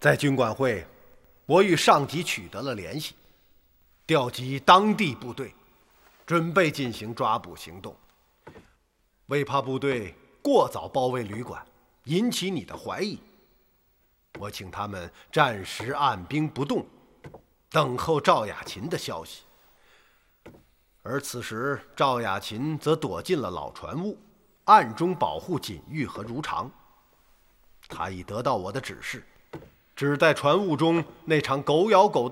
在军管会，我与上级取得了联系，调集当地部队，准备进行抓捕行动。为怕部队过早包围旅馆，引起你的怀疑，我请他们暂时按兵不动，等候赵雅琴的消息。而此时，赵雅琴则躲进了老船坞，暗中保护锦玉和如常。他已得到我的指示，只待船坞中那场狗咬狗